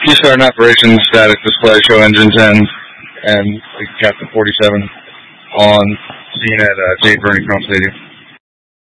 Key start and operations status display show engine 10 and Captain 47 on scene at J. Bernie Chrome Stadium.